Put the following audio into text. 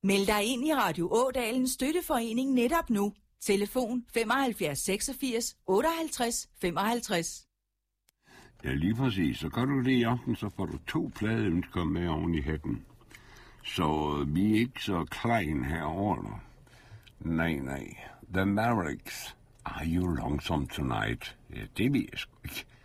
Meld dig ind i Radio Ådalens Støtteforening netop nu. Telefon 75 86 58 55. Ja, lige præcis. Så gør du det i aften, så får du 2 pladeønsker med oven i hatten. Så vi er ikke så klein herovre. Nej. The Mavericks. Are You Lonesome Tonight? Ja, det ved jeg sgu ikke.